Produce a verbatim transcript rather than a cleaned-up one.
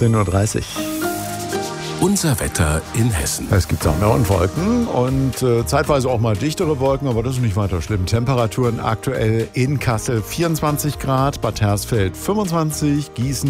zehn Uhr dreißig. Unser Wetter in Hessen. Es gibt Sonne und Wolken und äh, zeitweise auch mal dichtere Wolken, aber das ist nicht weiter schlimm. Temperaturen aktuell in Kassel vierundzwanzig Grad, Bad Hersfeld fünfundzwanzig, Gießen